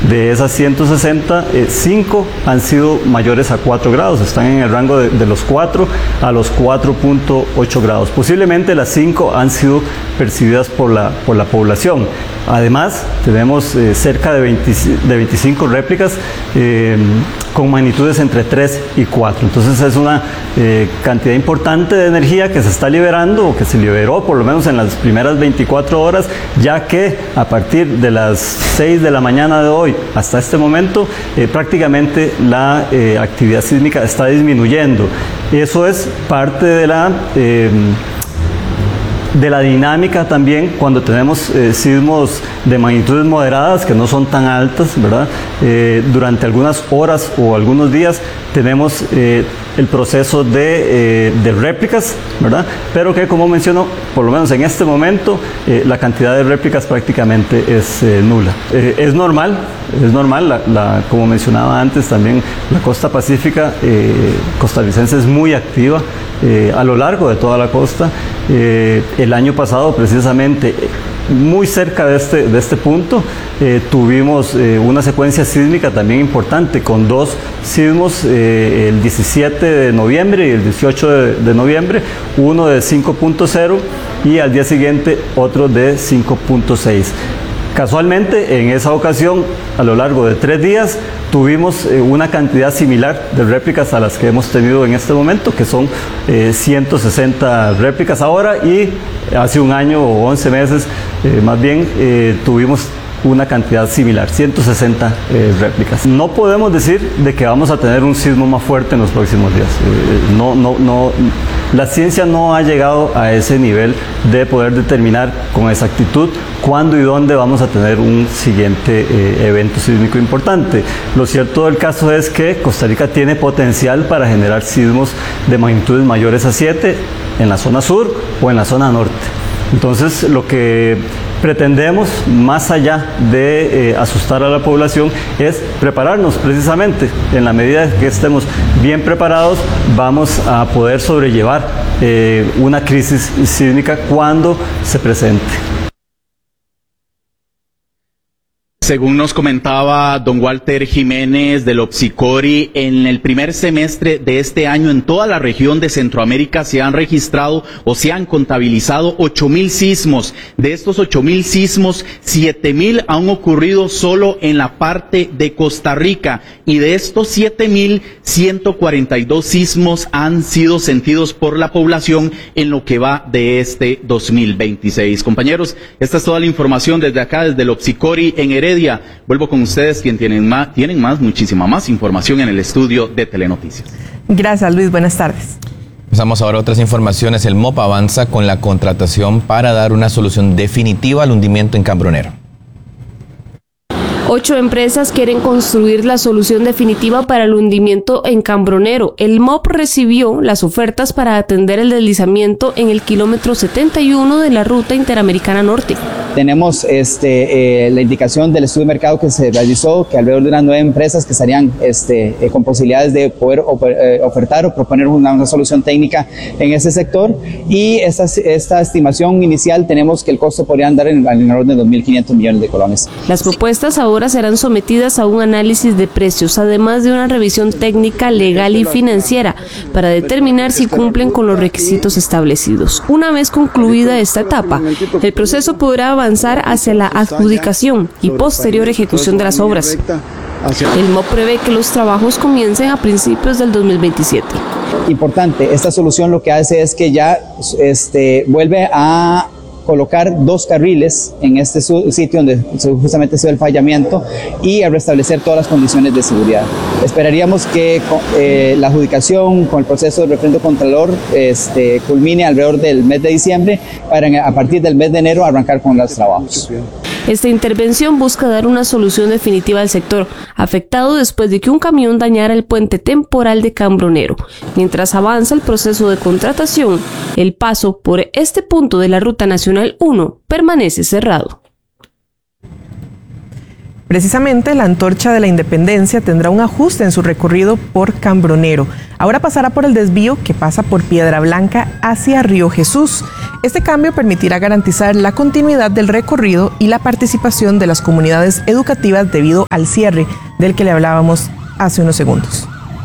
De esas 160, 5 han sido mayores a 4 grados, están en el rango de los 4 a los 4.8 grados. Posiblemente las 5 han sido percibidas por la población. Además, tenemos cerca de 25 réplicas con magnitudes entre 3 y 4. Entonces es una cantidad importante de energía que se está liberando, o que se liberó por lo menos en las primeras 24 horas, ya que a partir de las 6 de la mañana de hoy hasta este momento prácticamente la actividad sísmica está disminuyendo. Eso es parte de la dinámica también cuando tenemos sismos de magnitudes moderadas que no son tan altas, ¿verdad? Durante algunas horas o algunos días tenemos el proceso de réplicas, ¿verdad? Pero que, como menciono, por lo menos en este momento la cantidad de réplicas prácticamente es nula. Es normal, como mencionaba antes también, la costa pacífica costarricense es muy activa a lo largo de toda la costa. El año pasado, precisamente, muy cerca de este punto, tuvimos una secuencia sísmica también importante, con 2 sismos, el 17 de noviembre y el 18 de noviembre, uno de 5.0 y al día siguiente otro de 5.6. Casualmente, en esa ocasión, a lo largo de 3 días, tuvimos una cantidad similar de réplicas a las que hemos tenido en este momento, que son 160 réplicas ahora, y hace un año o 11 meses, más bien, tuvimos una cantidad similar, 160 réplicas. No podemos decir de que vamos a tener un sismo más fuerte en los próximos días. La ciencia no ha llegado a ese nivel de poder determinar con exactitud cuándo y dónde vamos a tener un siguiente evento sísmico importante. Lo cierto del caso es que Costa Rica tiene potencial para generar sismos de magnitudes mayores a 7 en la zona sur o en la zona norte. Entonces, lo que pretendemos, más allá de asustar a la población, es prepararnos precisamente. En la medida que estemos bien preparados, vamos a poder sobrellevar una crisis sísmica cuando se presente. Según nos comentaba don Walter Jiménez del Opsicori, en el primer semestre de este año en toda la región de Centroamérica se han registrado o se han contabilizado 8,000 sismos. De estos 8,000 sismos, 7,000 han ocurrido solo en la parte de Costa Rica, y de estos 7,000, 142 sismos han sido sentidos por la población en lo que va de este 2026. Compañeros, esta es toda la información desde acá, desde el Opsicori en Heredia. Vuelvo con ustedes, quien tienen muchísima más información en el estudio de Telenoticias. Gracias, Luis. Buenas tardes. Pasamos ahora a otras informaciones. El MOP avanza con la contratación para dar una solución definitiva al hundimiento en Cambronero. 8 empresas quieren construir la solución definitiva para el hundimiento en Cambronero. El MOP recibió las ofertas para atender el deslizamiento en el kilómetro 71 de la Ruta Interamericana Norte. Tenemos la indicación del estudio de mercado que se realizó, que alrededor de unas 9 empresas que estarían con posibilidades de poder ofertar o proponer una solución técnica en ese sector, y esta estimación inicial tenemos que el costo podría andar en el orden de 2.500 millones de colones. Las propuestas ahora serán sometidas a un análisis de precios, además de una revisión técnica, legal y financiera para determinar si cumplen con los requisitos establecidos. Una vez concluida esta etapa, el proceso podrá avanzar hacia la adjudicación y posterior ejecución de las obras. El MOP prevé que los trabajos comiencen a principios del 2027. Importante, esta solución lo que hace es que ya vuelve a colocar 2 carriles en este sitio donde justamente se dio el fallamiento, y a restablecer todas las condiciones de seguridad. Esperaríamos que la adjudicación con el proceso de referendo contralor culmine alrededor del mes de diciembre, para a partir del mes de enero arrancar con los trabajos. Esta intervención busca dar una solución definitiva al sector afectado después de que un camión dañara el puente temporal de Cambronero. Mientras avanza el proceso de contratación, el paso por este punto de la Ruta Nacional 1 permanece cerrado. Precisamente, la Antorcha de la Independencia tendrá un ajuste en su recorrido por Cambronero. Ahora pasará por el desvío que pasa por Piedra Blanca hacia Río Jesús. Este cambio permitirá garantizar la continuidad del recorrido y la participación de las comunidades educativas debido al cierre del que le hablábamos hace unos segundos.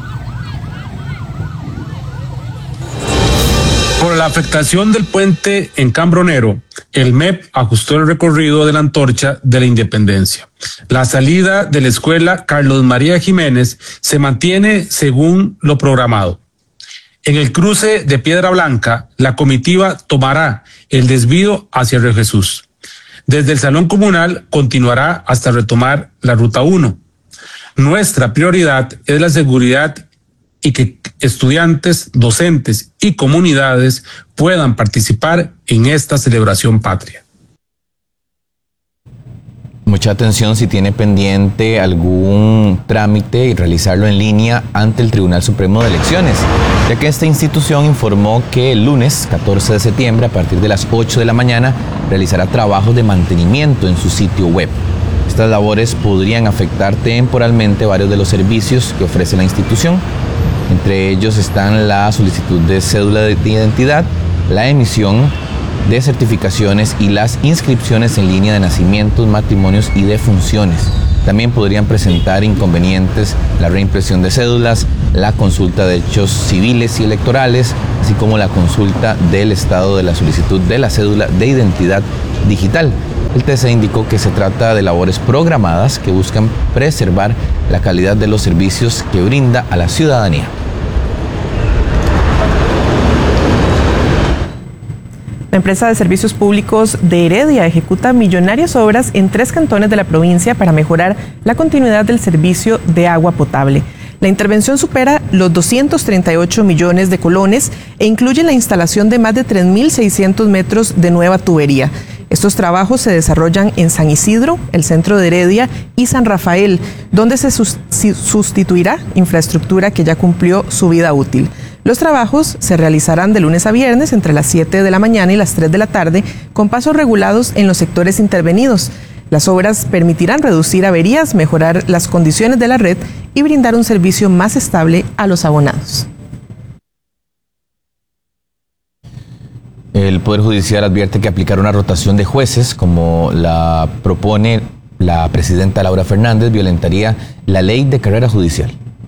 Por la afectación del puente en Cambronero, el MEP ajustó el recorrido de la Antorcha de la Independencia. La salida de la escuela Carlos María Jiménez se mantiene según lo programado. En el cruce de Piedra Blanca, la comitiva tomará el desvío hacia Río Jesús. Desde el Salón Comunal continuará hasta retomar la Ruta 1. Nuestra prioridad es la seguridad y que estudiantes, docentes y comunidades puedan participar en esta celebración patria. Mucha atención si tiene pendiente algún trámite y realizarlo en línea ante el Tribunal Supremo de Elecciones, ya que esta institución informó que el lunes 14 de septiembre a partir de las 8 de la mañana realizará trabajos de mantenimiento en su sitio web. Estas labores podrían afectar temporalmente varios de los servicios que ofrece la institución. Entre ellos están la solicitud de cédula de identidad, la emisión de certificaciones y las inscripciones en línea de nacimientos, matrimonios y defunciones. También podrían presentar inconvenientes la reimpresión de cédulas, la consulta de hechos civiles y electorales, así como la consulta del estado de la solicitud de la cédula de identidad digital. El TC indicó que se trata de labores programadas que buscan preservar la calidad de los servicios que brinda a la ciudadanía. La empresa de servicios públicos de Heredia ejecuta millonarias obras en 3 cantones de la provincia para mejorar la continuidad del servicio de agua potable. La intervención supera los 238 millones de colones e incluye la instalación de más de 3.600 metros de nueva tubería. Estos trabajos se desarrollan en San Isidro, el centro de Heredia y San Rafael, donde se sustituirá infraestructura que ya cumplió su vida útil. Los trabajos se realizarán de lunes a viernes entre las 7 de la mañana y las 3 de la tarde, con pasos regulados en los sectores intervenidos. Las obras permitirán reducir averías, mejorar las condiciones de la red y brindar un servicio más estable a los abonados. El Poder Judicial advierte que aplicar una rotación de jueces, como la propone la presidenta Laura Fernández, violentaría la ley de carrera judicial.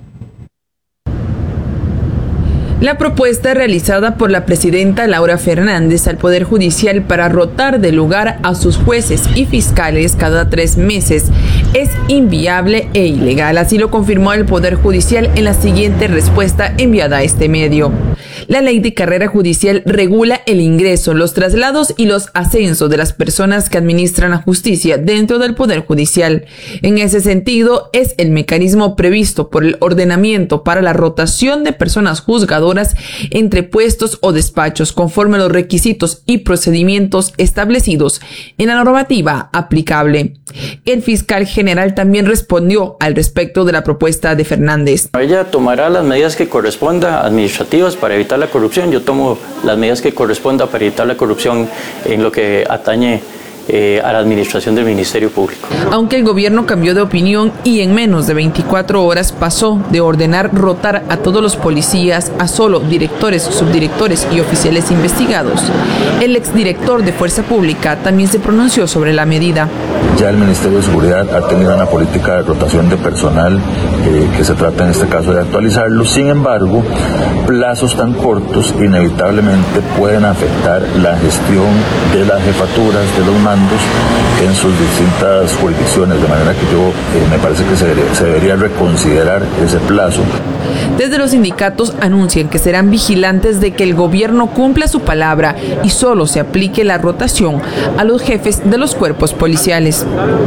La propuesta realizada por la presidenta Laura Fernández al Poder Judicial para rotar de lugar a sus jueces y fiscales cada 3 meses es inviable e ilegal. Así lo confirmó el Poder Judicial en la siguiente respuesta enviada a este medio. La ley de carrera judicial regula el ingreso, los traslados y los ascensos de las personas que administran la justicia dentro del Poder Judicial. En ese sentido, es el mecanismo previsto por el ordenamiento para la rotación de personas juzgadoras entre puestos o despachos conforme a los requisitos y procedimientos establecidos en la normativa aplicable. El fiscal general también respondió al respecto de la propuesta de Fernández. Ella tomará las medidas que correspondan administrativas para evitar la corrupción. Yo tomo las medidas que correspondan para evitar la corrupción en lo que atañe a la administración del Ministerio Público. Aunque el gobierno cambió de opinión y en menos de 24 horas pasó de ordenar rotar a todos los policías a solo directores, subdirectores y oficiales investigados, el exdirector de Fuerza Pública también se pronunció sobre la medida. Ya el Ministerio de Seguridad ha tenido una política de rotación de personal que se trata en este caso de actualizarlo. Sin embargo, plazos tan cortos inevitablemente pueden afectar la gestión de las jefaturas, de los mandos en sus distintas jurisdicciones, de manera que me parece que se debería reconsiderar ese plazo. Desde los sindicatos anuncian que serán vigilantes de que el gobierno cumpla su palabra y solo se aplique la rotación a los jefes de los cuerpos policiales.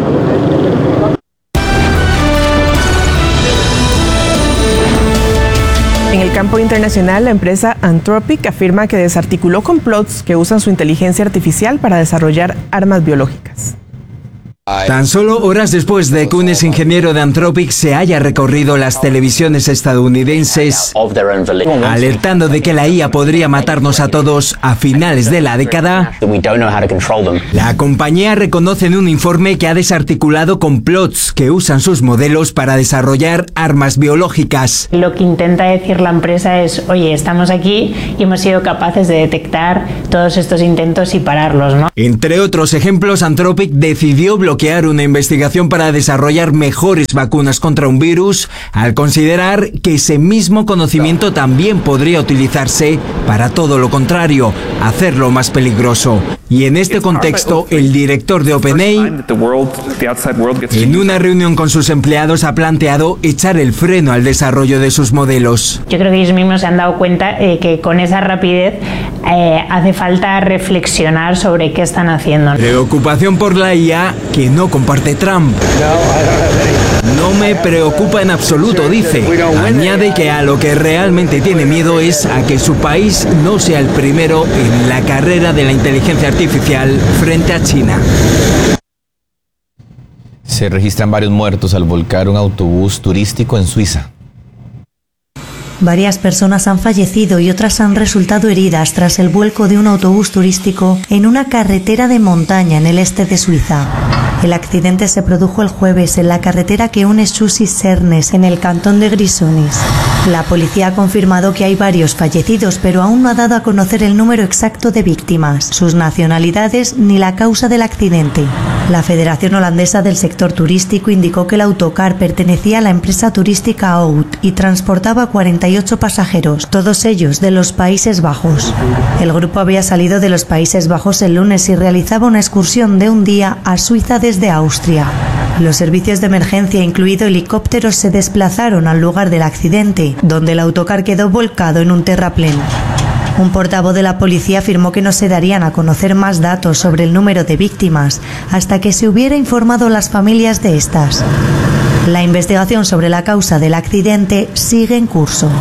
En el campo internacional, la empresa Anthropic afirma que desarticuló complots que usan su inteligencia artificial para desarrollar armas biológicas. Tan solo horas después de que un ex ingeniero de Anthropic se haya recorrido las televisiones estadounidenses alertando de que la IA podría matarnos a todos a finales de la década, la compañía reconoce en un informe que ha desarticulado complots que usan sus modelos para desarrollar armas biológicas. Lo que intenta decir la empresa es, oye, estamos aquí y hemos sido capaces de detectar todos estos intentos y pararlos, ¿no? Entre otros ejemplos, Anthropic decidió bloquear una investigación para desarrollar mejores vacunas contra un virus, al considerar que ese mismo conocimiento también podría utilizarse para todo lo contrario, hacerlo más peligroso. Y en este contexto, el director de OpenAI, en una reunión con sus empleados, ha planteado echar el freno al desarrollo de sus modelos. Yo creo que ellos mismos se han dado cuenta que con esa rapidez hace falta reflexionar sobre qué están haciendo. Preocupación por la IA que no comparte Trump. No me preocupa en absoluto, dice. Añade que a lo que realmente tiene miedo es a que su país no sea el primero en la carrera de la inteligencia artificial frente a China. Se registran varios muertos al volcar un autobús turístico en Suiza. Varias personas han fallecido y otras han resultado heridas tras el vuelco de un autobús turístico en una carretera de montaña en el este de Suiza. El accidente se produjo el jueves en la carretera que une Sus y Sernes, en el cantón de Grisonnis. La policía ha confirmado que hay varios fallecidos, pero aún no ha dado a conocer el número exacto de víctimas, sus nacionalidades ni la causa del accidente. La Federación Holandesa del Sector Turístico indicó que el autocar pertenecía a la empresa turística Out y transportaba 48 pasajeros, todos ellos de los Países Bajos. El grupo había salido de los Países Bajos el lunes y realizaba una excursión de un día a Suiza desde Austria. Los servicios de emergencia, incluido helicópteros, se desplazaron al lugar del accidente, donde el autocar quedó volcado en un terraplén. Un portavoz de la policía afirmó que no se darían a conocer más datos sobre el número de víctimas hasta que se hubiera informado a las familias de estas. La investigación sobre la causa del accidente sigue en curso.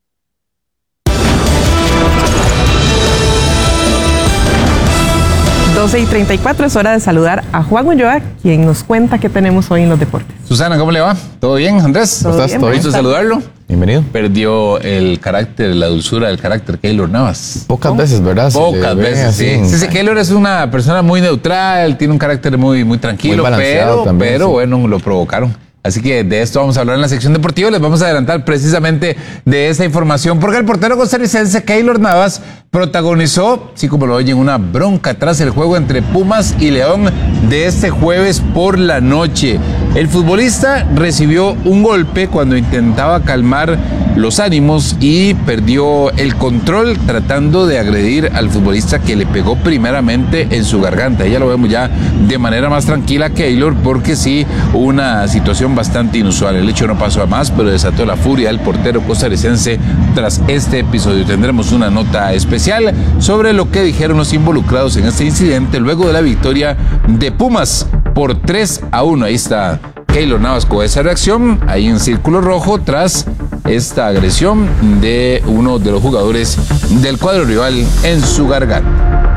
Y 34, es hora de saludar a Juan Ulloa, quien nos cuenta qué tenemos hoy en los deportes. Susana, ¿cómo le va? ¿Todo bien, Andrés? ¿Todo ¿Estás? bien? ¿Todo listo saludarlo? Bienvenido. Perdió el carácter, la dulzura del carácter Keylor Navas. Pocas veces, ¿verdad? Pocas veces, sí. Sí, Keylor es una persona muy neutral, tiene un carácter muy tranquilo, pero bueno, lo provocaron. Así que de esto vamos a hablar en la sección deportiva. Les vamos a adelantar precisamente de esa información, porque el portero costarricense Keylor Navas protagonizó, sí como lo oyen, una bronca tras el juego entre Pumas y León de este jueves por la noche. El futbolista recibió un golpe cuando intentaba calmar los ánimos y perdió el control tratando de agredir al futbolista, que le pegó primeramente en su garganta. Ya lo vemos ya de manera más tranquila Keylor, porque sí, una situación bastante inusual. El hecho no pasó a más, pero desató la furia del portero costarricense tras este episodio. Tendremos una nota especial sobre lo que dijeron los involucrados en este incidente luego de la victoria de Pumas por 3-1. Ahí está Keylor Navas con esa reacción ahí en círculo rojo tras esta agresión de uno de los jugadores del cuadro rival en su garganta.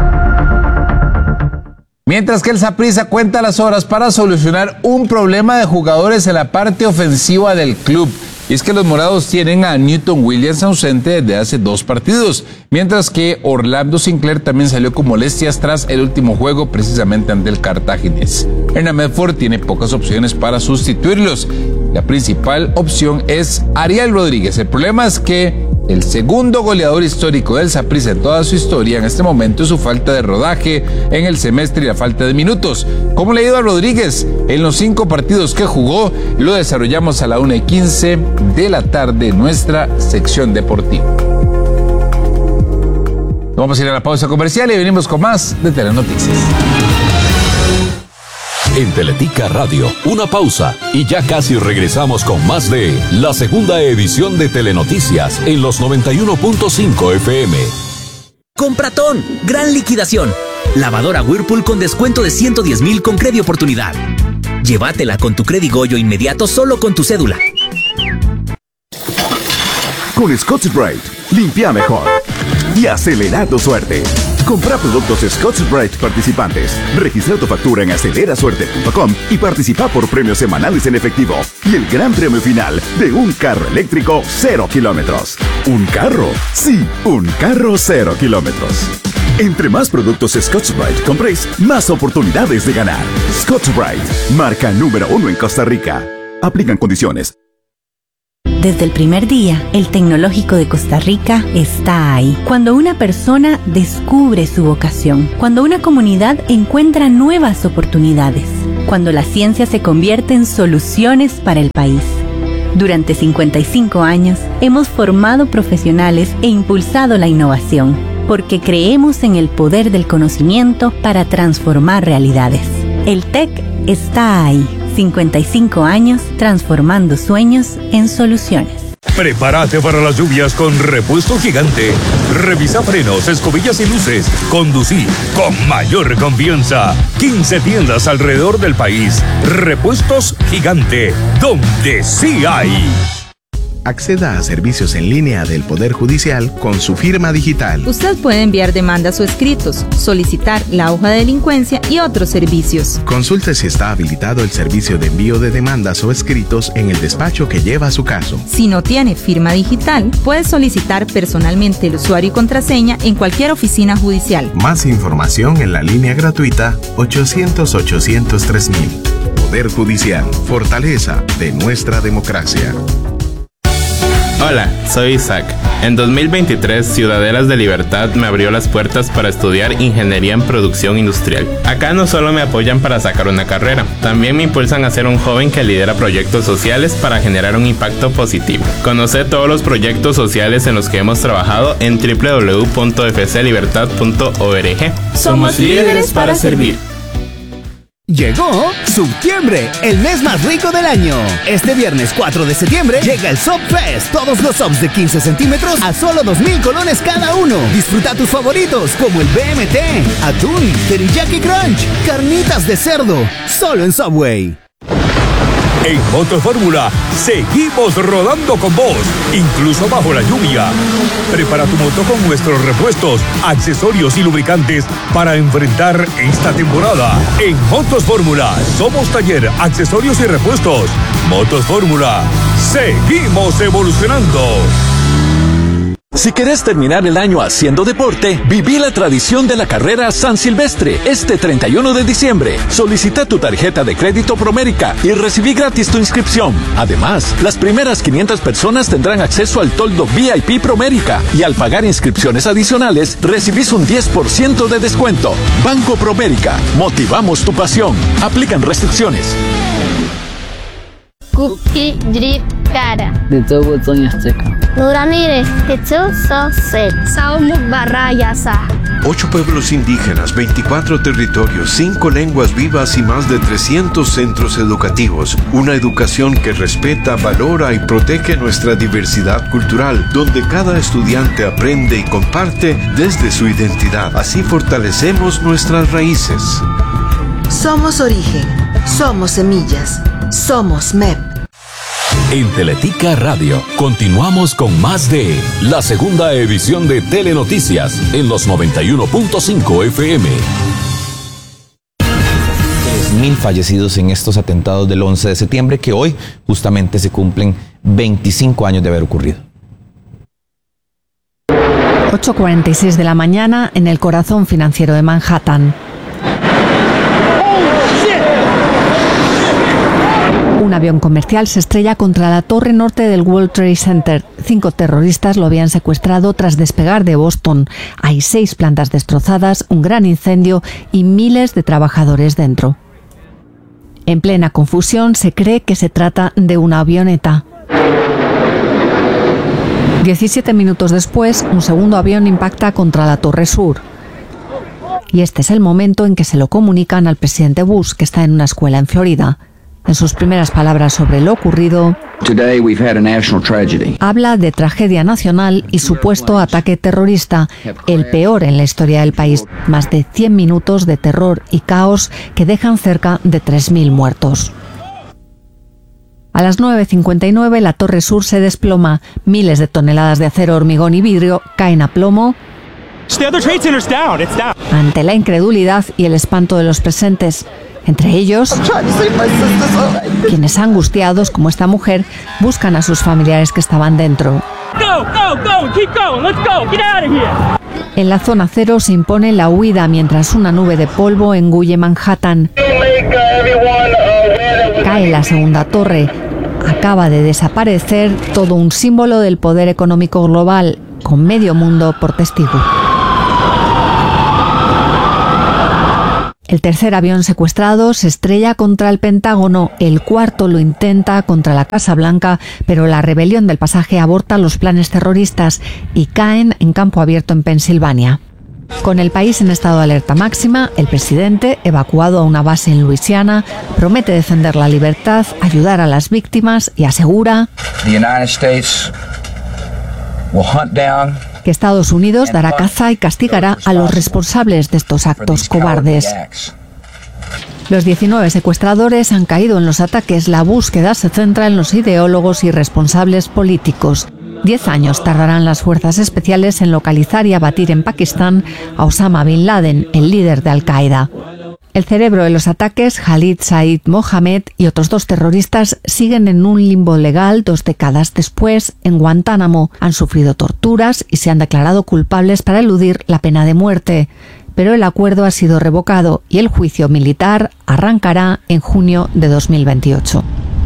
Mientras que el Saprissa cuenta las horas para solucionar un problema de jugadores en la parte ofensiva del club. Y es que los morados tienen a Newton Williams ausente desde hace 2 partidos, mientras que Orlando Sinclair también salió con molestias tras el último juego, precisamente ante el Cartaginés. Hernán Medford tiene pocas opciones para sustituirlos. La principal opción es Ariel Rodríguez. El problema es que el segundo goleador histórico del Saprissa en toda su historia en este momento es su falta de rodaje en el semestre y la falta de minutos. ¿Cómo le ha ido a Rodríguez en los 5 partidos que jugó? Lo desarrollamos a la 1:15 de la tarde en nuestra sección deportiva. Vamos a ir a la pausa comercial y venimos con más de Telenoticias. En Teletica Radio, una pausa y ya casi regresamos con más de la segunda edición de Telenoticias en los 91.5 FM. Compratón, gran liquidación. Lavadora Whirlpool con descuento de 110,000 con Credi Oportunidad. Llévatela con tu Credi Goyo inmediato solo con tu cédula. Con Scotch-Brite, limpia mejor y acelera tu suerte. Compra productos Scotch-Brite participantes. Registra tu factura en acelerasuerte.com y participa por premios semanales en efectivo y el gran premio final de un carro eléctrico 0 kilómetros. ¿Un carro? Sí, un carro 0 kilómetros. Entre más productos Scotch-Brite compréis, más oportunidades de ganar. Scotch-Brite, marca número 1 en Costa Rica. Aplican condiciones. Desde el primer día, el Tecnológico de Costa Rica está ahí. Cuando una persona descubre su vocación, cuando una comunidad encuentra nuevas oportunidades, cuando la ciencia se convierte en soluciones para el país. Durante 55 años, hemos formado profesionales e impulsado la innovación, porque creemos en el poder del conocimiento para transformar realidades. El TEC está ahí. 55 años transformando sueños en soluciones. Prepárate para las lluvias con Repuesto Gigante. Revisa frenos, escobillas y luces. Conducí con mayor confianza. 15 tiendas alrededor del país. Repuestos Gigante, donde sí hay. Acceda a servicios en línea del Poder Judicial con su firma digital. Usted puede enviar demandas o escritos, solicitar la hoja de delincuencia y otros servicios. Consulte si está habilitado el servicio de envío de demandas o escritos en el despacho que lleva su caso. Si no tiene firma digital, puede solicitar personalmente el usuario y contraseña en cualquier oficina judicial. Más información en la línea gratuita 800-803-000. Poder Judicial, fortaleza de nuestra democracia. Hola, soy Isaac. En 2023, Ciudadelas de Libertad me abrió las puertas para estudiar Ingeniería en Producción Industrial. Acá no solo me apoyan para sacar una carrera, también me impulsan a ser un joven que lidera proyectos sociales para generar un impacto positivo. Conoce todos los proyectos sociales en los que hemos trabajado en www.fclibertad.org. Somos líderes para servir. Llegó Septiembre, el mes más rico del año. Este viernes 4 de septiembre llega el Sub Fest. Todos los subs de 15 centímetros a solo 2,000 colones cada uno. Disfruta tus favoritos como el BMT, atún, teriyaki crunch, carnitas de cerdo. Solo en Subway. En Motofórmula seguimos rodando con vos, incluso bajo la lluvia. Prepara tu moto con nuestros repuestos, accesorios y lubricantes para enfrentar esta temporada. En Motos Fórmula somos taller, accesorios y repuestos. Motos Fórmula, seguimos evolucionando. Si querés terminar el año haciendo deporte, viví la tradición de la carrera San Silvestre este 31 de diciembre. Solicita tu tarjeta de crédito Promérica y recibí gratis tu inscripción. Además, las primeras 500 personas tendrán acceso al toldo VIP Promérica y al pagar inscripciones adicionales, recibís un 10% de descuento. Banco Promérica, motivamos tu pasión. Aplican restricciones. Cookie Drip Cara. De todo botón azteca. Nuramire, Jesús Sosel, Saumuk Barrayasa. 8 pueblos indígenas, 24 territorios, 5 lenguas vivas y más de 300 centros educativos. Una educación que respeta, valora y protege nuestra diversidad cultural, donde cada estudiante aprende y comparte desde su identidad. Así fortalecemos nuestras raíces. Somos origen, somos semillas, somos MEP. En Teletica Radio continuamos con más de la segunda edición de Telenoticias en los 91.5 FM. 3,000 fallecidos en estos atentados del 11 de septiembre que hoy justamente se cumplen 25 años de haber ocurrido. 8:46 de la mañana en el corazón financiero de Manhattan. Un avión comercial se estrella contra la torre norte del World Trade Center. 5 terroristas lo habían secuestrado tras despegar de Boston. Hay 6 plantas destrozadas, un gran incendio y miles de trabajadores dentro. En plena confusión, se cree que se trata de una avioneta. 17 minutos después, un segundo avión impacta contra la Torre Sur. Y este es el momento en que se lo comunican al presidente Bush, que está en una escuela en Florida. En sus primeras palabras sobre lo ocurrido, habla de tragedia nacional y supuesto ataque terrorista, el peor en la historia del país. Más de 100 minutos de terror y caos que dejan cerca de 3,000 muertos. A las 9:59 la Torre Sur se desploma. Miles de toneladas de acero, hormigón y vidrio caen a plomo Ante la incredulidad y el espanto de los presentes, entre ellos, quienes angustiados, como esta mujer, buscan a sus familiares que estaban dentro. En la zona cero se impone la huida mientras una nube de polvo engulle Manhattan. Cae la segunda torre. Acaba de desaparecer todo un símbolo del poder económico global, con medio mundo por testigo. El tercer avión secuestrado se estrella contra el Pentágono, el cuarto lo intenta contra la Casa Blanca, pero la rebelión del pasaje aborta los planes terroristas y caen en campo abierto en Pensilvania. Con el país en estado de alerta máxima, el presidente, evacuado a una base en Luisiana, promete defender la libertad, ayudar a las víctimas y asegura que Estados Unidos dará caza y castigará a los responsables de estos actos cobardes. Los 19 secuestradores han caído en los ataques. La búsqueda se centra en los ideólogos y responsables políticos. 10 años tardarán las fuerzas especiales en localizar y abatir en Pakistán a Osama Bin Laden, el líder de Al-Qaeda. El cerebro de los ataques, Khalid Said Mohammed y otros 2 terroristas, siguen en un limbo legal 2 décadas después en Guantánamo. Han sufrido torturas y se han declarado culpables para eludir la pena de muerte. Pero el acuerdo ha sido revocado y el juicio militar arrancará en junio de 2028.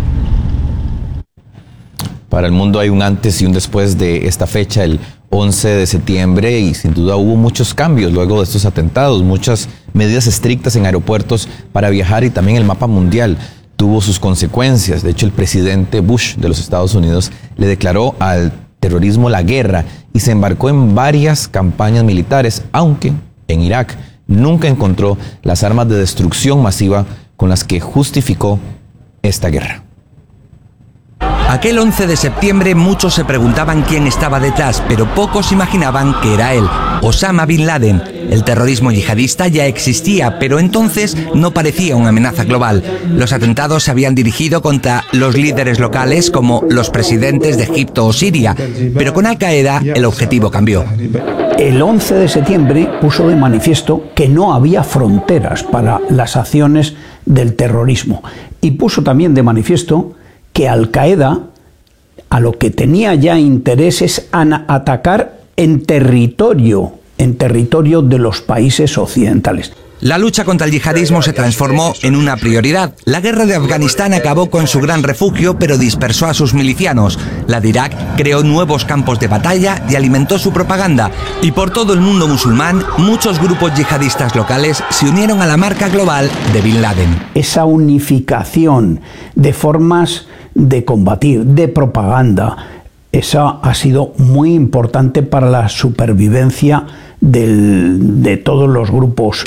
Para el mundo hay un antes y un después de esta fecha, el 11 de septiembre, y sin duda hubo muchos cambios luego de estos atentados, muchas medidas estrictas en aeropuertos para viajar y también el mapa mundial tuvo sus consecuencias. De hecho, el presidente Bush de los Estados Unidos le declaró al terrorismo la guerra y se embarcó en varias campañas militares, aunque en Irak nunca encontró las armas de destrucción masiva con las que justificó esta guerra. Aquel 11 de septiembre muchos se preguntaban quién estaba detrás, pero pocos imaginaban que era él, Osama Bin Laden. El terrorismo yihadista ya existía, pero entonces no parecía una amenaza global. Los atentados se habían dirigido contra los líderes locales como los presidentes de Egipto o Siria, pero con Al-Qaeda el objetivo cambió. El 11 de septiembre puso de manifiesto que no había fronteras para las acciones del terrorismo y puso también de manifiesto que Al-Qaeda a lo que tenía ya interés es atacar en territorio de los países occidentales. La lucha contra el yihadismo se transformó en una prioridad. La guerra de Afganistán acabó con su gran refugio, pero dispersó a sus milicianos. La de Irak creó nuevos campos de batalla y alimentó su propaganda. Y por todo el mundo musulmán, muchos grupos yihadistas locales se unieron a la marca global de Bin Laden. Esa unificación de formas de combatir, de propaganda, esa ha sido muy importante para la supervivencia de todos los grupos.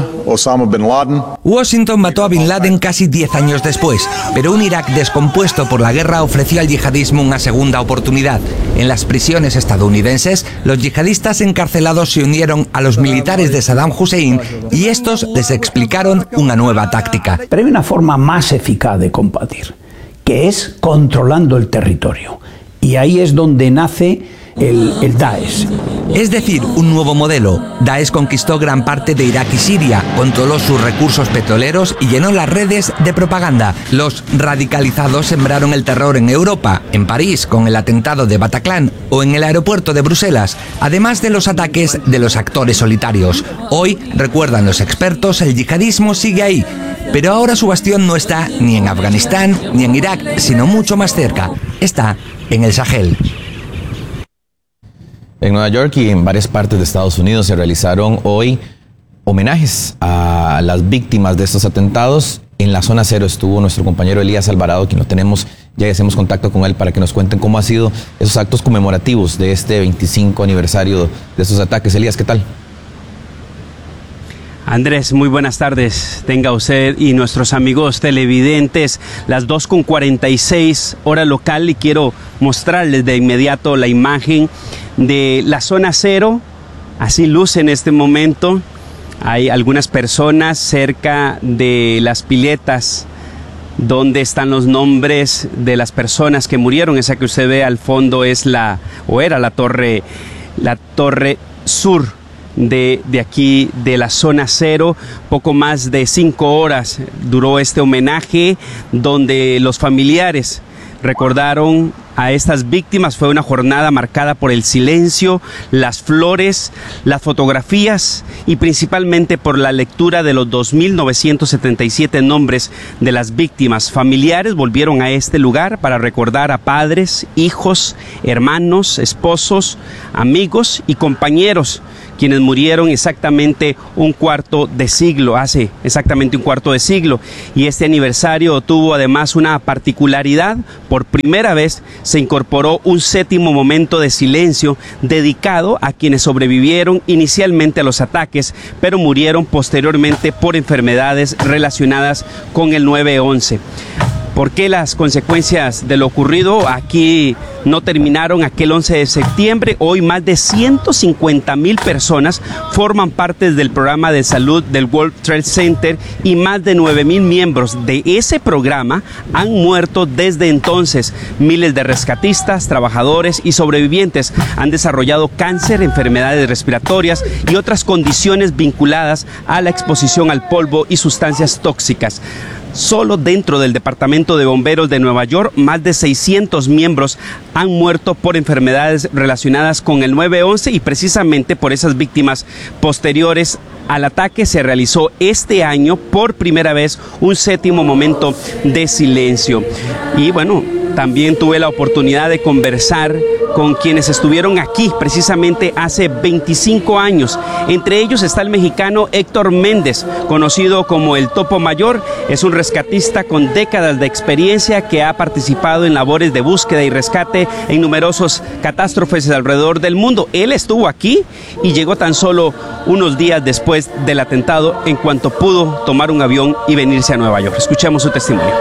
Washington mató a Bin Laden casi 10 años después, pero un Irak descompuesto por la guerra ofreció al yihadismo una segunda oportunidad. En las prisiones estadounidenses, los yihadistas encarcelados se unieron a los militares de Saddam Hussein y estos les explicaron una nueva táctica. Pero hay una forma más eficaz de combatir, que es controlando el territorio. Y ahí es donde nace el Daesh. Es decir, un nuevo modelo. Daesh conquistó gran parte de Irak y Siria, controló sus recursos petroleros y llenó las redes de propaganda. Los radicalizados sembraron el terror en Europa, en París con el atentado de Bataclan o en el aeropuerto de Bruselas, además de los ataques de los actores solitarios. Hoy, recuerdan los expertos, el yihadismo sigue ahí, pero ahora su bastión no está ni en Afganistán ni en Irak, sino mucho más cerca. Está en el Sahel. En Nueva York y en varias partes de Estados Unidos se realizaron hoy homenajes a las víctimas de estos atentados. En la zona cero estuvo nuestro compañero Elías Alvarado, quien lo tenemos ya y hacemos contacto con él para que nos cuenten cómo han sido esos actos conmemorativos de este 25 aniversario de estos ataques. Elías, ¿qué tal? Andrés, muy buenas tardes. Tenga usted y nuestros amigos televidentes las 2:46 hora local y quiero mostrarles de inmediato la imagen de la zona cero. Así luce en este momento. Hay algunas personas cerca de las piletas donde están los nombres de las personas que murieron. Esa que usted ve al fondo es era la torre sur de aquí de la zona cero. Poco más de 5 horas duró este homenaje donde los familiares recordaron a estas víctimas. Fue una jornada marcada por el silencio, las flores, las fotografías y principalmente por la lectura de los 2.977 nombres de las víctimas. Familiares volvieron a este lugar para recordar a padres, hijos, hermanos, esposos, amigos y compañeros, quienes murieron exactamente hace exactamente un cuarto de siglo. Y este aniversario tuvo además una particularidad. Por primera vez se incorporó un 7º momento de silencio dedicado a quienes sobrevivieron inicialmente a los ataques, pero murieron posteriormente por enfermedades relacionadas con el 9/11. ¿Por qué las consecuencias de lo ocurrido aquí no terminaron aquel 11 de septiembre? Hoy más de 150,000 personas forman parte del programa de salud del World Trade Center y más de 9,000 miembros de ese programa han muerto desde entonces. Miles de rescatistas, trabajadores y sobrevivientes han desarrollado cáncer, enfermedades respiratorias y otras condiciones vinculadas a la exposición al polvo y sustancias tóxicas. Solo dentro del Departamento de Bomberos de Nueva York, más de 600 miembros han muerto por enfermedades relacionadas con el 9/11 y precisamente por esas víctimas posteriores al ataque se realizó este año por primera vez un 7º momento de silencio. Y bueno, también tuve la oportunidad de conversar con quienes estuvieron aquí precisamente hace 25 años. Entre ellos está el mexicano Héctor Méndez, conocido como el Topo Mayor. Es un rescatista con décadas de experiencia que ha participado en labores de búsqueda y rescate en numerosas catástrofes alrededor del mundo. Él estuvo aquí y llegó tan solo unos días después del atentado, en cuanto pudo tomar un avión y venirse a Nueva York. Escuchemos su testimonio.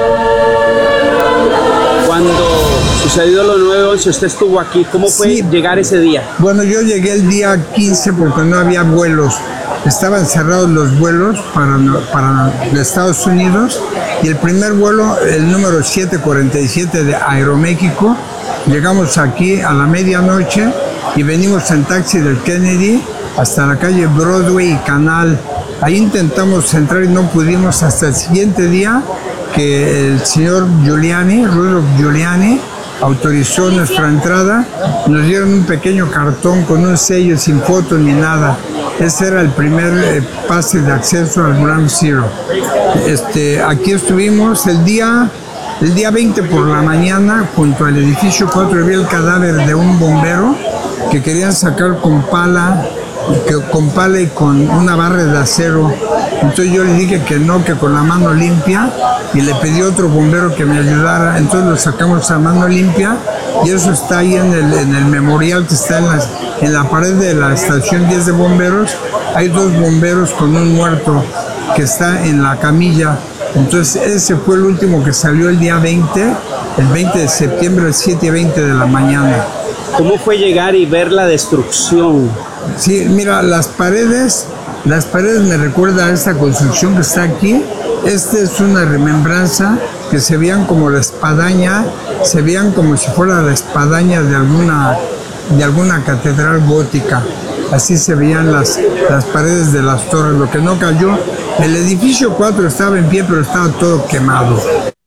Cuando sucedió lo 9/11, usted estuvo aquí. ¿Cómo fue llegar ese día? Bueno, yo llegué el día 15 porque no había vuelos. Estaban cerrados los vuelos para Estados Unidos y el primer vuelo, el número 747 de Aeroméxico, llegamos aquí a la medianoche y venimos en taxi del Kennedy hasta la calle Broadway y Canal. Ahí intentamos entrar y no pudimos hasta el siguiente día que el señor Rudolph Giuliani, autorizó nuestra entrada. Nos dieron un pequeño cartón con un sello sin foto ni nada. Ese era el primer pase de acceso al Ground Zero. Aquí estuvimos el día 20 por la mañana, junto al edificio 4, había el cadáver de un bombero que querían sacar con pala y con una barra de acero. Entonces yo le dije que no, que con la mano limpia, y le pedí a otro bombero que me ayudara. Entonces lo sacamos a mano limpia y eso está ahí en el memorial que está en la pared de la estación 10 de bomberos. Hay 2 bomberos con un muerto que está en la camilla. Entonces ese fue el último que salió el día 20, el 20 de septiembre a las 7:20 de la mañana. ¿Cómo fue llegar y ver la destrucción? Sí, mira, las paredes me recuerdan a esta construcción que está aquí. Esta es una remembranza que se veían como la espadaña, se veían como si fuera la espadaña de alguna catedral gótica. Así se veían las paredes de las torres. Lo que no cayó, el edificio 4 estaba en pie, pero estaba todo quemado.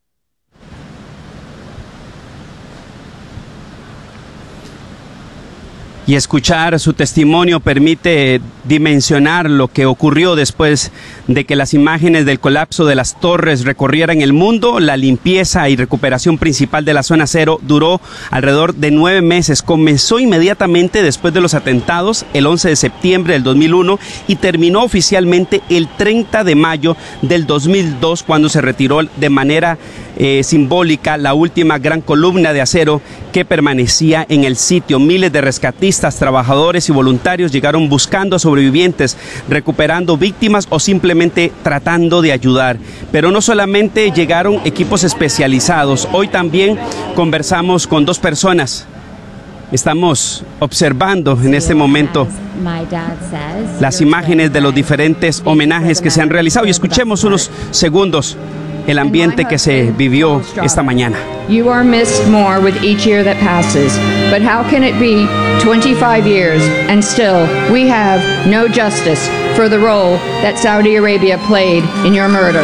Y escuchar su testimonio permite dimensionar lo que ocurrió después de que las imágenes del colapso de las torres recorrieran el mundo. La limpieza y recuperación principal de la zona cero duró alrededor de 9 meses. Comenzó inmediatamente después de los atentados, el 11 de septiembre del 2001, y terminó oficialmente el 30 de mayo del 2002, cuando se retiró de manera simbólica la última gran columna de acero que permanecía en el sitio. Miles de rescatistas, trabajadores y voluntarios llegaron buscando a sobrevivientes, recuperando víctimas o simplemente tratando de ayudar. Pero no solamente llegaron equipos especializados, hoy también conversamos con 2 personas. Estamos observando en este momento las imágenes de los diferentes homenajes que se han realizado y escuchemos unos segundos el ambiente que se vivió esta mañana. You are missed more with each year that passes, but how can it be 25 years and still we have no justice for the role that Saudi Arabia played in your murder?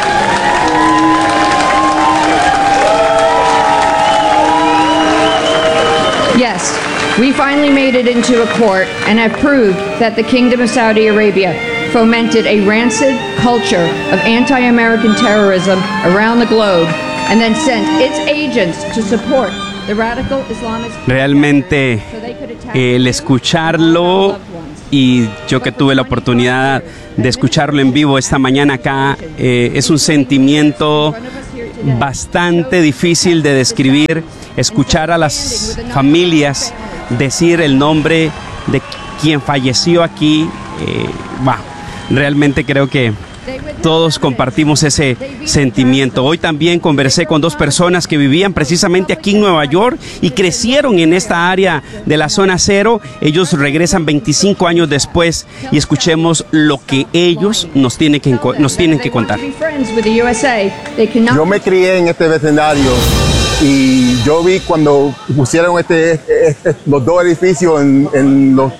Yes, we finally made it into a court and have proved that the Kingdom of Saudi Arabia fomented a rancid culture of anti-American terrorism around the globe and then sent its agents to support the radical Islamist. Realmente el escucharlo, y yo que tuve la oportunidad de escucharlo en vivo esta mañana acá, es un sentimiento bastante difícil de describir. Escuchar a las familias decir el nombre de quien falleció aquí, realmente creo que todos compartimos ese sentimiento. Hoy también conversé con dos personas que vivían precisamente aquí en Nueva York y crecieron en esta área de la zona cero. Ellos regresan 25 años después y escuchemos lo que ellos nos tienen que contar. Yo me crié en este vecindario y yo vi cuando pusieron los dos edificios en los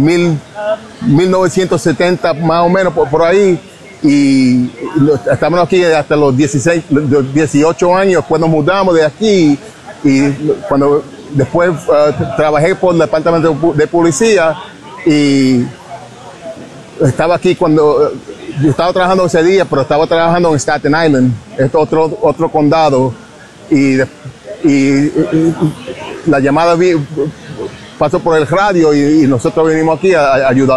1970 más o menos por ahí. Y estamos aquí hasta los 18 años cuando mudamos de aquí, y cuando después trabajé por el departamento de policía y estaba aquí cuando yo estaba trabajando ese día, pero estaba trabajando en Staten Island, es otro condado, y la llamada pasó por el radio y nosotros vinimos aquí a ayudar.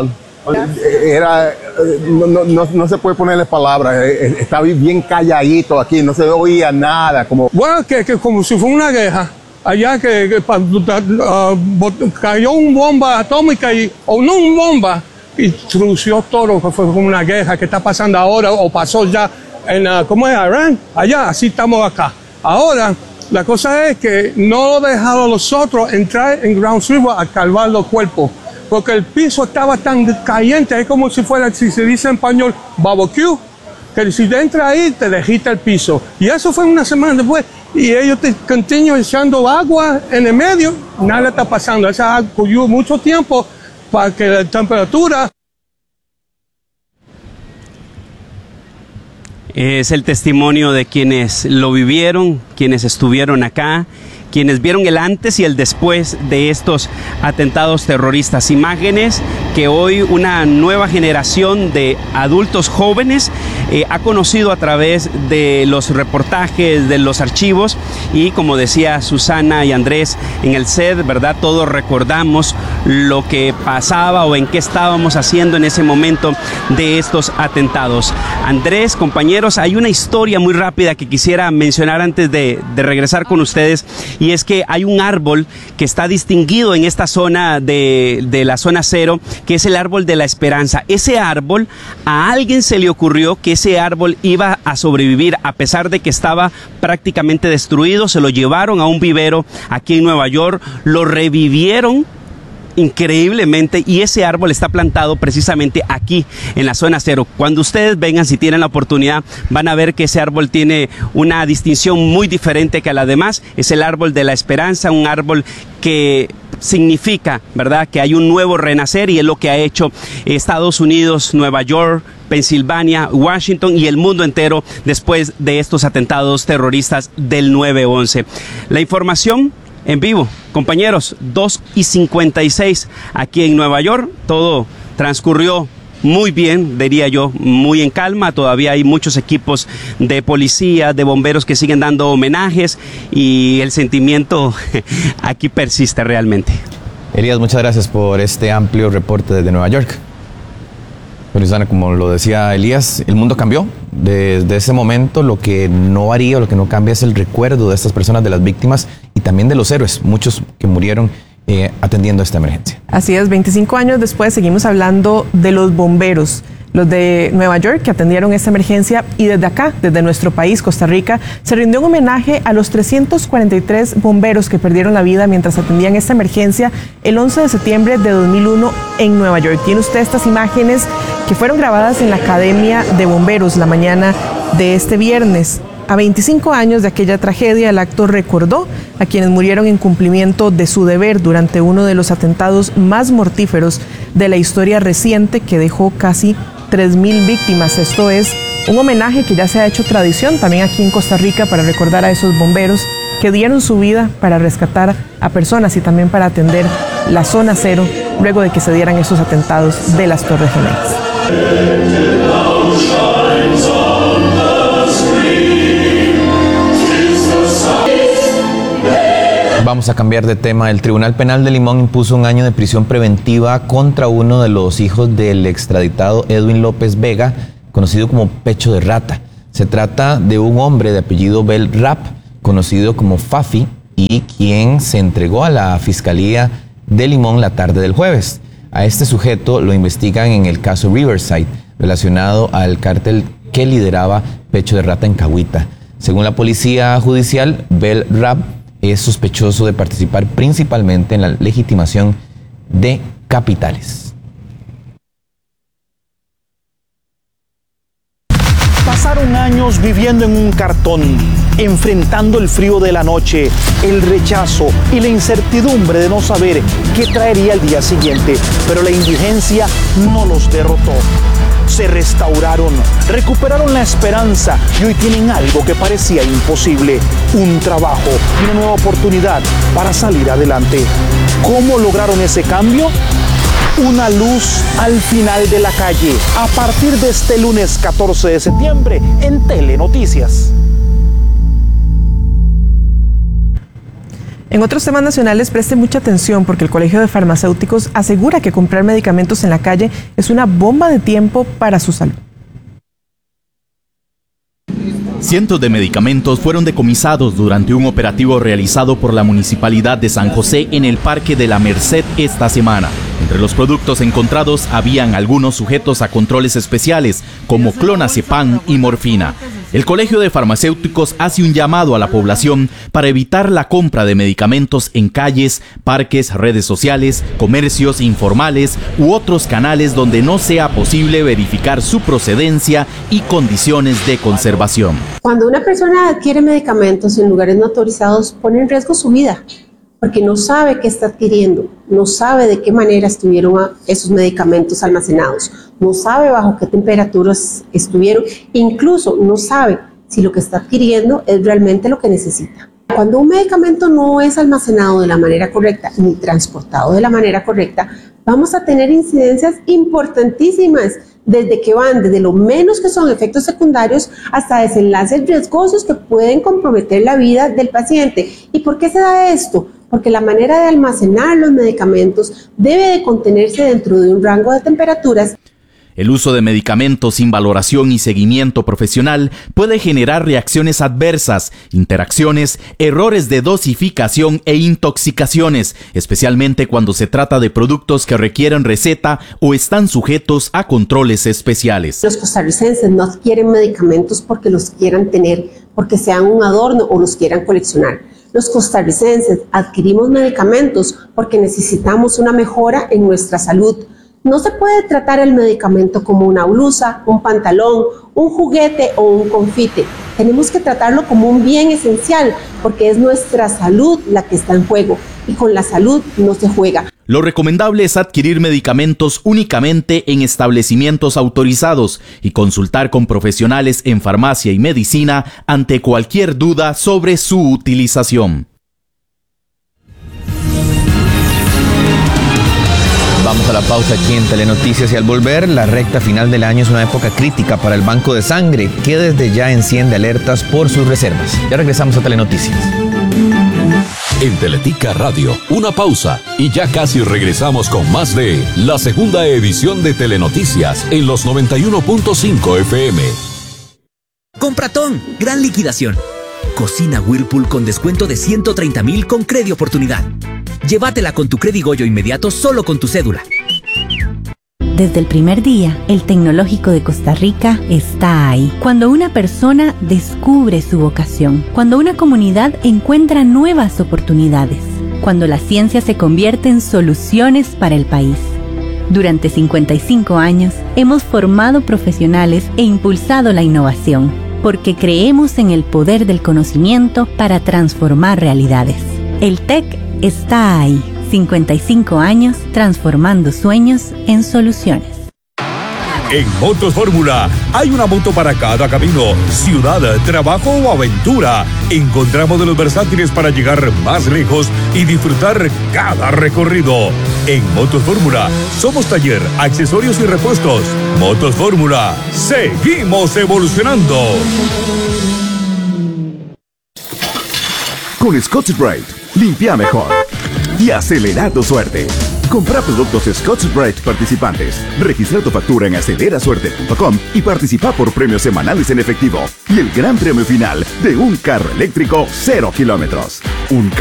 No se puede ponerle palabras, estaba bien calladito aquí, no se oía nada. Bueno, que como si fuera una guerra, allá que cayó una bomba atómica, o no una bomba, y trució todo, que fue como una guerra que está pasando ahora, o pasó ya en, ¿cómo es? Irán, allá, así estamos acá. Ahora, la cosa es que no dejaron a nosotros entrar en Ground Zero a calvar los cuerpos, porque el piso estaba tan caliente, es como si fuera, si se dice en español, barbecue, que si te entras ahí te derrita el piso. Y eso fue una semana después, y ellos te continúan echando agua en el medio, nada está pasando. Esa agua cogió mucho tiempo para que la temperatura... Es el testimonio de quienes lo vivieron, quienes estuvieron acá, quienes vieron el antes y el después de estos atentados terroristas. Imágenes que hoy una nueva generación de adultos jóvenes ha conocido a través de los reportajes, de los archivos, y como decía Susana y Andrés en el set, ¿verdad? Todos recordamos lo que pasaba o en qué estábamos haciendo en ese momento de estos atentados. Andrés, compañeros, hay una historia muy rápida que quisiera mencionar antes de regresar con ustedes, y es que hay un árbol que está distinguido en esta zona de la zona cero, que es el árbol de la esperanza. Ese árbol, a alguien se le ocurrió que ese árbol iba a sobrevivir a pesar de que estaba prácticamente destruido. Se lo llevaron a un vivero aquí en Nueva York, lo revivieron increíblemente, y ese árbol está plantado precisamente aquí en la zona cero. Cuando ustedes vengan, si tienen la oportunidad, van a ver que ese árbol tiene una distinción muy diferente que a la demás. Es el árbol de la esperanza, un árbol que significa, ¿verdad?, que hay un nuevo renacer, y es lo que ha hecho Estados Unidos, Nueva York, Pensilvania, Washington y el mundo entero después de estos atentados terroristas del 9/11. La información en vivo, compañeros, 2:56 aquí en Nueva York. Todo transcurrió muy bien, diría yo, muy en calma. Todavía hay muchos equipos de policía, de bomberos que siguen dando homenajes, y el sentimiento aquí persiste realmente. Elías, muchas gracias por este amplio reporte desde Nueva York. Pero Susana, como lo decía Elías, el mundo cambió. Desde ese momento lo que no varía, lo que no cambia es el recuerdo de estas personas, de las víctimas y también de los héroes, muchos que murieron atendiendo esta emergencia. Así es, 25 años después seguimos hablando de los bomberos, los de Nueva York que atendieron esta emergencia, y desde acá, desde nuestro país, Costa Rica, se rindió un homenaje a los 343 bomberos que perdieron la vida mientras atendían esta emergencia el 11 de septiembre de 2001 en Nueva York. Tiene usted estas imágenes que fueron grabadas en la Academia de Bomberos la mañana de este viernes. A 25 años de aquella tragedia, el acto recordó a quienes murieron en cumplimiento de su deber durante uno de los atentados más mortíferos de la historia reciente, que dejó casi 3.000 víctimas. Esto es un homenaje que ya se ha hecho tradición también aquí en Costa Rica para recordar a esos bomberos que dieron su vida para rescatar a personas y también para atender la zona cero luego de que se dieran esos atentados de las Torres Gemelas. Vamos a cambiar de tema. El Tribunal Penal de Limón impuso 1 año de prisión preventiva contra uno de los hijos del extraditado Edwin López Vega, conocido como Pecho de Rata. Se trata de un hombre de apellido Bel Rap, conocido como Fafi, y quien se entregó a la Fiscalía de Limón la tarde del jueves. A este sujeto lo investigan en el caso Riverside, relacionado al cártel que lideraba Pecho de Rata en Cahuita. Según la policía judicial, Bel Rap es sospechoso de participar principalmente en la legitimación de capitales. Pasaron años viviendo en un cartón, enfrentando el frío de la noche, el rechazo y la incertidumbre de no saber qué traería el día siguiente, pero la indigencia no los derrotó. Se restauraron, recuperaron la esperanza y hoy tienen algo que parecía imposible, un trabajo y una nueva oportunidad para salir adelante. ¿Cómo lograron ese cambio? Una luz al final de la calle, a partir de este lunes 14 de septiembre en Telenoticias. En otros temas nacionales, preste mucha atención porque el Colegio de Farmacéuticos asegura que comprar medicamentos en la calle es una bomba de tiempo para su salud. Cientos de medicamentos fueron decomisados durante un operativo realizado por la Municipalidad de San José en el Parque de la Merced esta semana. Entre los productos encontrados habían algunos sujetos a controles especiales, como clonazepam y morfina. El Colegio de Farmacéuticos hace un llamado a la población para evitar la compra de medicamentos en calles, parques, redes sociales, comercios informales u otros canales donde no sea posible verificar su procedencia y condiciones de conservación. Cuando una persona adquiere medicamentos en lugares no autorizados, pone en riesgo su vida, porque no sabe qué está adquiriendo, no sabe de qué manera estuvieron esos medicamentos almacenados, no sabe bajo qué temperaturas estuvieron, incluso no sabe si lo que está adquiriendo es realmente lo que necesita. Cuando un medicamento no es almacenado de la manera correcta ni transportado de la manera correcta, vamos a tener incidencias importantísimas, desde lo menos que son efectos secundarios hasta desenlaces riesgosos que pueden comprometer la vida del paciente. ¿Y por qué se da esto? Porque la manera de almacenar los medicamentos debe de contenerse dentro de un rango de temperaturas. El uso de medicamentos sin valoración y seguimiento profesional puede generar reacciones adversas, interacciones, errores de dosificación e intoxicaciones, especialmente cuando se trata de productos que requieren receta o están sujetos a controles especiales. Los costarricenses no adquieren medicamentos porque los quieran tener, porque sean un adorno o los quieran coleccionar. Los costarricenses adquirimos medicamentos porque necesitamos una mejora en nuestra salud. No se puede tratar el medicamento como una blusa, un pantalón, un juguete o un confite. Tenemos que tratarlo como un bien esencial porque es nuestra salud la que está en juego y con la salud no se juega. Lo recomendable es adquirir medicamentos únicamente en establecimientos autorizados y consultar con profesionales en farmacia y medicina ante cualquier duda sobre su utilización. Vamos a la pausa aquí en Telenoticias y al volver, la recta final del año es una época crítica para el Banco de Sangre, que desde ya enciende alertas por sus reservas. Ya regresamos a Telenoticias. En Teletica Radio, una pausa y ya casi regresamos con más de la segunda edición de Telenoticias en los 91.5 FM. Compratón, gran liquidación. Cocina Whirlpool con descuento de 130,000 con Credi Oportunidad. Llévatela con tu Credi Goyo inmediato solo con tu cédula. Desde el primer día, el Tecnológico de Costa Rica está ahí. Cuando una persona descubre su vocación, cuando una comunidad encuentra nuevas oportunidades, cuando la ciencia se convierte en soluciones para el país. Durante 55 años, hemos formado profesionales e impulsado la innovación. porque creemos en el poder del conocimiento para transformar realidades. El TEC está ahí, 55 años transformando sueños en soluciones. En Motos Fórmula hay una moto para cada camino, ciudad, trabajo o aventura. Encontramos modelos versátiles para llegar más lejos y disfrutar cada recorrido. En Motos Fórmula somos taller, accesorios y repuestos. Motos Fórmula, seguimos evolucionando. Con Scotch-Brite, limpia mejor y acelera tu suerte. Compra productos Scotch-Brite participantes. Registra tu factura en acelerasuerte.com y participa por premios semanales en efectivo. Y el gran premio final de un carro eléctrico 0 kilómetros.